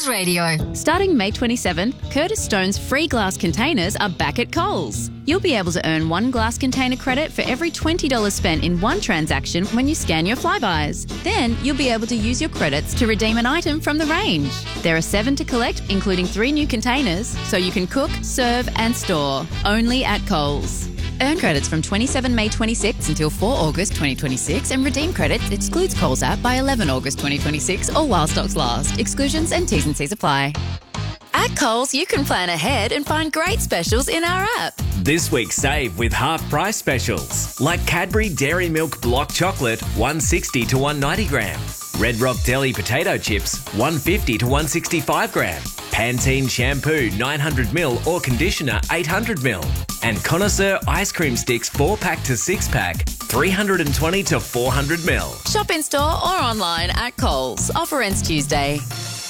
Coles Radio. Starting May 27th, Curtis Stone's free glass containers are back at Coles. You'll be able to earn one glass container credit for every $20 spent in one transaction when you scan your Flybuys. Then you'll be able to use your credits to redeem an item from the range. There are 7 to collect, including 3 new containers, so you can cook, serve and store. Only at Coles. Earn credits from 27 May 26 until 4 August 2026 and redeem credits excludes Coles app by 11 August 2026 or while stocks last. Exclusions and T's and C's apply. At Coles, you can plan ahead and find great specials in our app. This week save with half price specials like Cadbury Dairy Milk Block Chocolate 160 to 190 gram, Red Rock Deli Potato Chips 150 to 165 gram, Pantene Shampoo 900ml or Conditioner 800ml, and Connoisseur Ice Cream Sticks 4-pack to 6-pack 320 to 400ml. Shop in store or online at Coles. Offer ends Tuesday.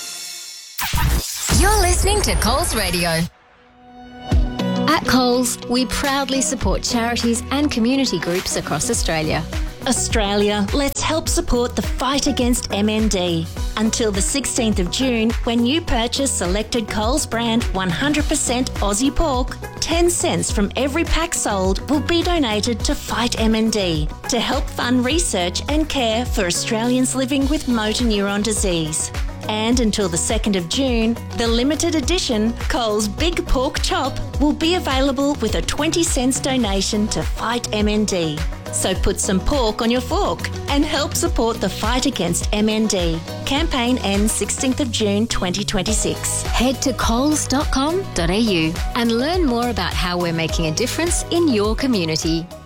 You're listening to Coles Radio. At Coles, we proudly support charities and community groups across Australia. Australia, let's help support the fight against MND. Until the 16th of June, when you purchase selected Coles brand 100% Aussie pork, 10 cents from every pack sold will be donated to Fight MND to help fund research and care for Australians living with motor neuron disease. And until the 2nd of June, the limited edition Coles Big Pork Chop will be available with a 20 cents donation to Fight MND. So put some pork on your fork and help support the fight against MND. Campaign ends 16th of June 2026. Head to coles.com.au and learn more about how we're making a difference in your community.